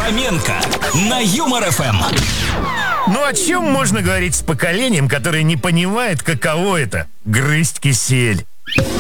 Фоменко на Юмор ФМ. Ну о чем можно говорить с поколением, которое не понимает, каково это — грызть кисель?